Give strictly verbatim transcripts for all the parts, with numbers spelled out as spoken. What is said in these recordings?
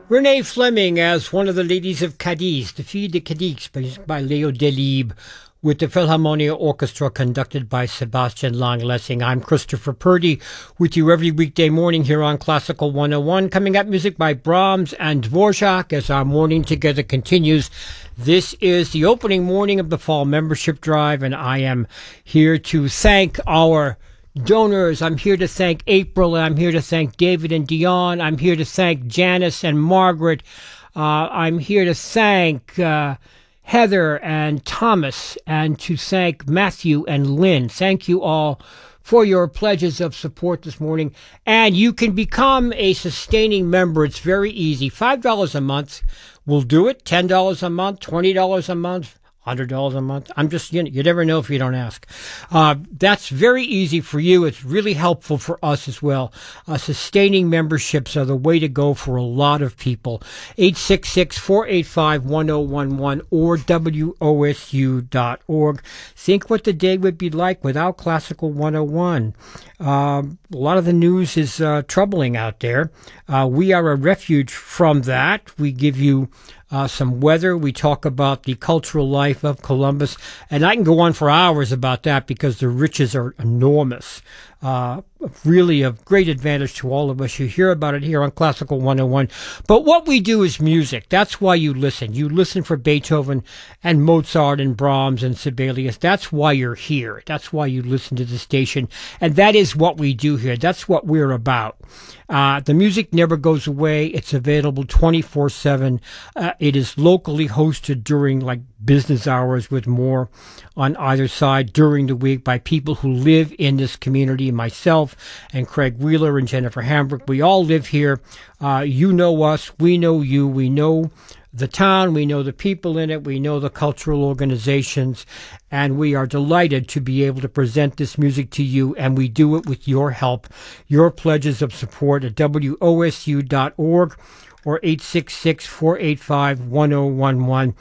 Renee Fleming as one of the ladies of Cadiz, the Fille de Cadiz by, by Leo Delibes, with the Philharmonia Orchestra conducted by Sebastian Lang-Lessing. I'm Christopher Purdy with you every weekday morning here on Classical one oh one. Coming up, music by Brahms and Dvorak as our morning together continues. This is the opening morning of the fall membership drive, and I am here to thank our donors. I'm here to thank April, and I'm here to thank David and Dion. I'm here to thank Janice and Margaret. Uh, I'm here to thank uh, Heather and Thomas, and to thank Matthew and Lynn. Thank you all for your pledges of support this morning. And you can become a sustaining member. It's very easy. five dollars a month will do it. ten dollars a month, twenty dollars a month, one hundred dollars a month. I'm just, you know, you never know if you don't ask. Uh, that's very easy for you. It's really helpful for us as well. Uh, sustaining memberships are the way to go for a lot of people. eight six six, four eight five, one oh one one or W O S U dot org. Think what the day would be like without Classical one oh one. Um, a lot of the news is uh, troubling out there. Uh, we are a refuge from that. We give you Uh, some weather. We talk about the cultural life of Columbus, and I can go on for hours about that because the riches are enormous. Uh, really of great advantage to all of us. You hear about it here on Classical one oh one. But what we do is music. That's why you listen. You listen for Beethoven and Mozart and Brahms and Sibelius. That's why you're here. That's why you listen to the station. And that is what we do here. That's what we're about. Uh, the music never goes away. It's available twenty-four seven. Uh, it is locally hosted during like business hours, with more on either side during the week by people who live in this community. Myself and Craig Wheeler and Jennifer Hambrick, we all live here. Uh, you know us. We know you. We know the town. We know the people in it. We know the cultural organizations. And we are delighted to be able to present this music to you. And we do it with your help, your pledges of support at W O S U dot org or eight six six, four eight five, one oh one one.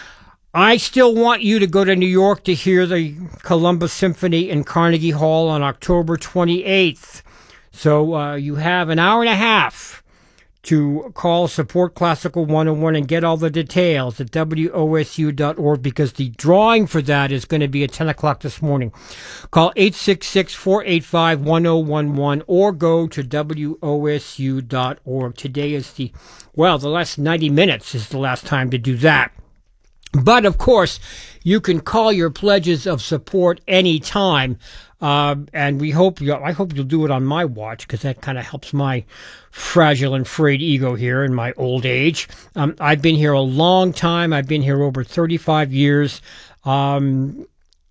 I still want you to go to New York to hear the Columbus Symphony in Carnegie Hall on October twenty-eighth. So uh, you have an hour and a half to call Support Classical one oh one and get all the details at W O S U dot org, because the drawing for that is going to be at ten o'clock this morning. Call eight six six, four eight five, one oh one one or go to W O S U dot org. Today is the, well, the last ninety minutes is the last time to do that. But, of course, you can call your pledges of support anytime, uh, and we hope you, I hope you'll do it on my watch, because that kind of helps my fragile and frayed ego here in my old age. Um, I've been here a long time. I've been here over thirty-five years. Um,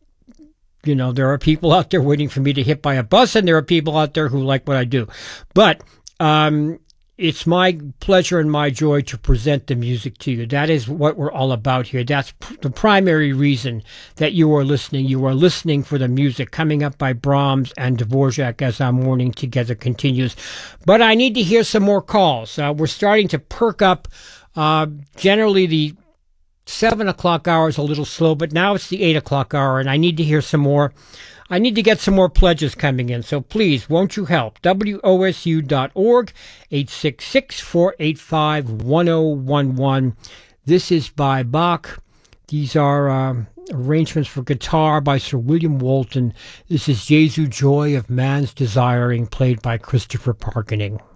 you know, there are people out there waiting for me to hit by a bus, and there are people out there who like what I do. But um it's my pleasure and my joy to present the music to you. That is what we're all about here. That's p- the primary reason that you are listening. You are listening for the music coming up by Brahms and Dvorak as our morning together continues. But I need to hear some more calls. Uh, we're starting to perk up. Uh, generally, the seven o'clock hour is a little slow, but now it's the eight o'clock hour, and I need to hear some more. I need to get some more pledges coming in, so please, won't you help? W O S U dot org, eight six six, four eight five, one oh one one. This is by Bach. These are uh, arrangements for guitar by Sir William Walton. This is Jesu Joy of Man's Desiring, played by Christopher Parkening.